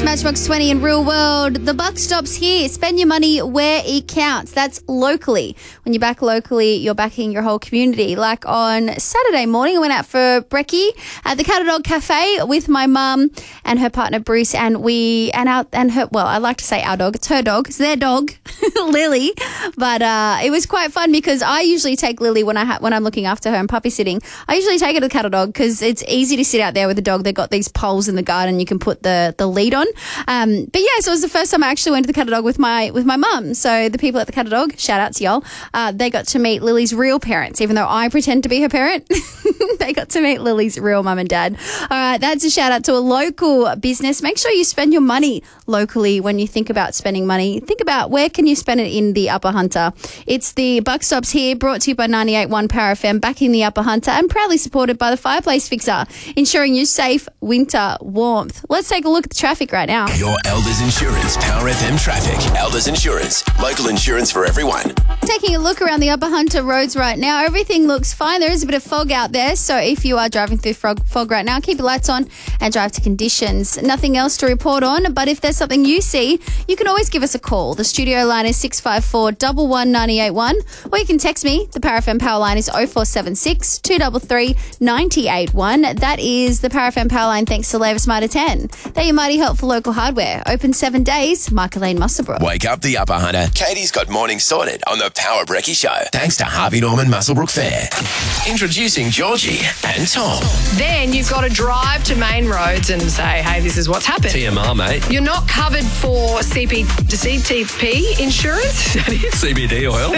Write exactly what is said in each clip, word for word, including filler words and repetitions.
Matchbox twenty in Real World. The buck stops here. Spend your money where it counts. That's locally. When you back locally, you're backing your whole community. Like on Saturday morning, I went out for brekkie at the Cat Dog Cafe with my mum and her partner Bruce, and we and our and her. Well, I like to say our dog. It's her dog. It's their dog, Lily. But uh, it was quite fun because I usually take Lily when I ha- when I'm looking after her and puppy sitting. I usually take her to the Cat Dog because it's easy to sit out there with the dog. They've got these poles in the garden you can put the the lead on. Um, but yeah, so it was the first time I actually went to the Cat Dog with my with my mum. So the people at the Cat Dog, shout out to y'all, uh, they got to meet Lily's real parents, even though I pretend to be her parent. They got to meet Lily's real mum and dad. All right, that's a shout out to a local business. Make sure you spend your money locally when you think about spending money. Think about where can you spend it in the Upper Hunter. It's the Buck Stops here, brought to you by ninety-eight point one Power F M, backing the Upper Hunter and proudly supported by the Fireplace Fixer, ensuring you safe winter warmth. Let's take a look at the traffic right now. Your Elders Insurance Power F M traffic. Elders Insurance, local insurance for everyone. Taking a look around the Upper Hunter roads right now, everything looks fine. There is a bit of fog out there, so if you are driving through fog, fog right now, keep your lights on and drive to conditions. Nothing else to report on, but if there's something you see, you can always give us a call. The studio line is six five four, one one nine eight one, or you can text me. The Power F M Power line is oh four seven six, two three three, nine eight one. That is the Power F M Power line thanks to Lavis Mitre ten. They're your mighty help for local hardware. Open seven days. Michael Lane, Muswellbrook. Wake up the Upper Hunter. Katie's got morning sorted on the Power Brekkie Show. Thanks to Harvey Norman Muswellbrook Fair. Introducing Georgie and Tom. Then you've got to drive to main roads and say, hey, this is what's happened. T M R, mate. You're not covered for C P, C T P insurance? That is. C B D oil.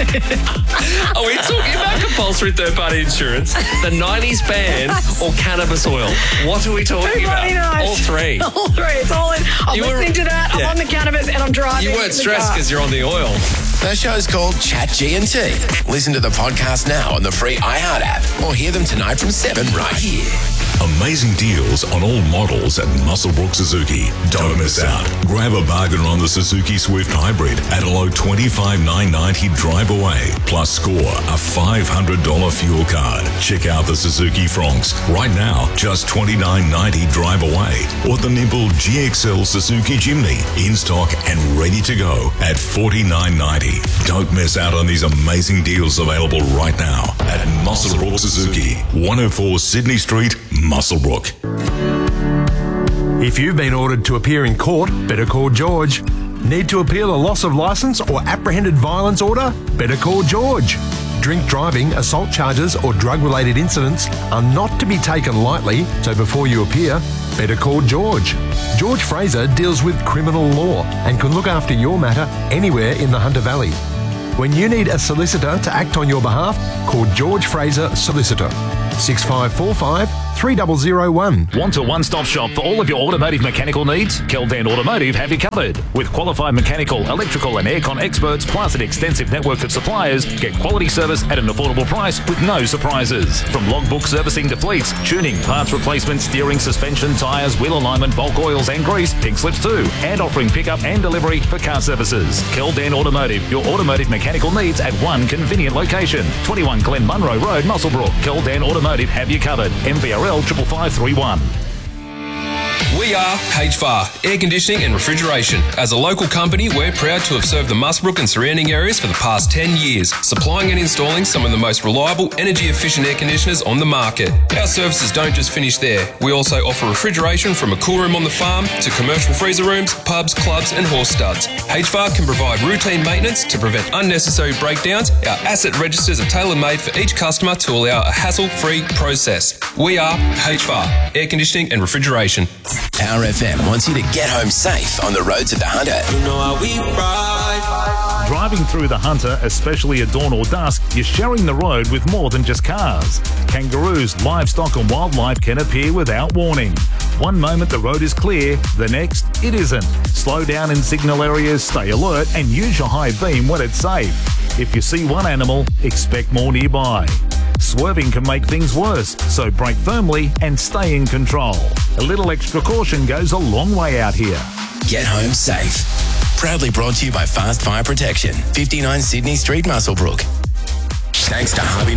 Are we talking about compulsory third-party insurance, the nineties ban, or cannabis oil? What are we talking Everybody about? knows. All three. All three. It's all in. I'm You were- listening to that. Yeah. I'm on the cannabis and I'm driving. You in weren't the stressed car. because you're on the oil. The show's called Chat G and T. Listen to the podcast now on the free iHeart app, or hear them tonight from seven right here. Amazing deals on all models at Muswellbrook Suzuki. Don't miss out. Grab a bargain on the Suzuki Swift Hybrid at a low twenty-five thousand nine hundred ninety drive away. Plus score a five hundred dollars fuel card. Check out the Suzuki Fronx right now, just twenty-nine ninety drive away. Or the nimble G X L Suzuki Jimny in stock and ready to go at forty-nine ninety. Don't miss out on these amazing deals available right now at Muswellbrook Suzuki, one oh four Sydney Street, Muswellbrook. If you've been ordered to appear in court, better call George. Need to appeal a loss of licence or apprehended violence order? Better call George. Drink driving, assault charges or drug-related incidents are not to be taken lightly, so before you appear, better call George. George Fraser deals with criminal law and can look after your matter anywhere in the Hunter Valley. When you need a solicitor to act on your behalf, call George Fraser Solicitor. six five four five, three zero zero one. Want a one-stop shop for all of your automotive mechanical needs? Keldan Automotive have you covered. With qualified mechanical, electrical and aircon experts, plus an extensive network of suppliers, get quality service at an affordable price with no surprises. From logbook servicing to fleets, tuning, parts replacement, steering, suspension, tyres, wheel alignment, bulk oils and grease, pink slips too, and offering pickup and delivery for car services. Keldan Automotive, your automotive mechanical needs at one convenient location. twenty-one Glen Munro Road, Muswellbrook. Keldan Automotive have you covered. M V R L five five three one. We are H V A R, Air Conditioning and Refrigeration. As a local company, we're proud to have served the Muswellbrook and surrounding areas for the past ten years, supplying and installing some of the most reliable, energy-efficient air conditioners on the market. Our services don't just finish there. We also offer refrigeration from a cool room on the farm to commercial freezer rooms, pubs, clubs and horse studs. H V A R can provide routine maintenance to prevent unnecessary breakdowns. Our asset registers are tailor-made for each customer to allow a hassle-free process. We are H V A R, Air Conditioning and Refrigeration. Power F M wants you to get home safe on the roads of the Hunter. You know how we ride. Driving through the Hunter, especially at dawn or dusk, you're sharing the road with more than just cars. Kangaroos, livestock and wildlife can appear without warning. One moment the road is clear, the next it isn't. Slow down in signal areas, stay alert and use your high beam when it's safe. If you see one animal, expect more nearby. Swerving can make things worse, so brake firmly and stay in control. A little extra caution goes a long way out here. Get home safe. Proudly brought to you by Fast Fire Protection, fifty-nine Sydney Street, Muswellbrook. Thanks to Harvey